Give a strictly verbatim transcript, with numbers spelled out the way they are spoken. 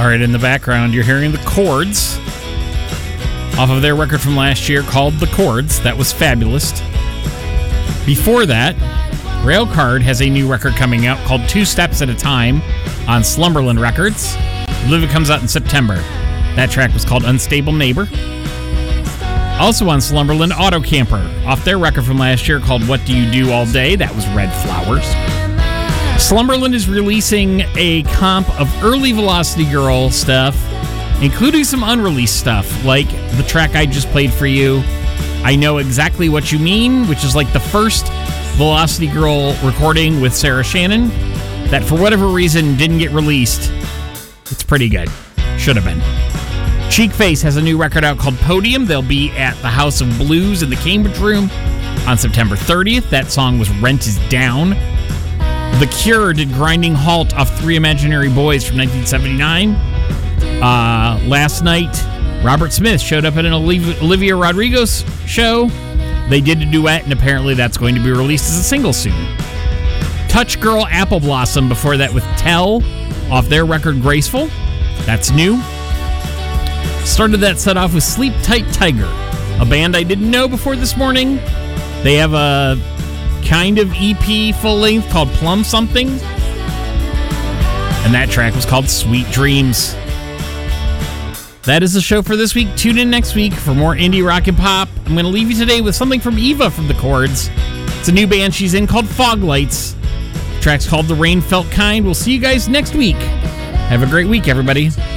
All right, in the background, you're hearing the Chords off of their record from last year called The Chords. That was fabulous. Before that, Railcard has a new record coming out called Two Steps at a Time on Slumberland Records. I believe it comes out in September. That track was called Unstable Neighbor. Also on Slumberland, Auto Camper off their record from last year called What Do You Do All Day. That was Red Flowers. Slumberland is releasing a comp of early Velocity Girl stuff, including some unreleased stuff, like the track I just played for you, I Know Exactly What You Mean, which is like the first Velocity Girl recording with Sarah Shannon that for whatever reason didn't get released. It's pretty good. Should have been. Cheek Face has a new record out called Podium. They'll be at the House of Blues in the Cambridge Room on September thirtieth. That song was Rent Is Down. The Cure did Grinding Halt off Three Imaginary Boys from nineteen seventy-nine. Uh, last night, Robert Smith showed up at an Olivia Rodrigo show. They did a duet, and apparently that's going to be released as a single soon. Touch Girl Apple Blossom before that with Tell off their record Graceful. That's new. Started that set off with Sleep Tight Tiger, a band I didn't know before this morning. They have a kind of E P full length called Plum Something, and that track was called Sweet Dreams. That is the show for this week. Tune in next week for more indie rock and pop. I'm going to leave you today with something from Eva from The Chords. It's a new band she's in called Fog Lights. The track's called The Rain Felt Kind. We'll see you guys next week. Have a great week, everybody.